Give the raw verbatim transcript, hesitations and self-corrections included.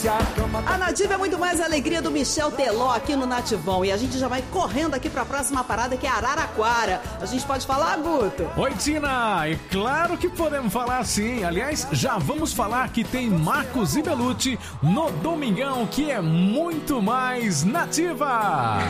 A Nativa é muito mais a alegria do Michel Teló aqui no Nativão. E a gente já vai correndo aqui pra próxima parada, que é Araraquara. A gente pode falar, Guto? Oi, Tina! É claro que podemos falar sim. Aliás, já vamos falar que tem Marcos e Belucci no Domingão, que é muito mais Nativa.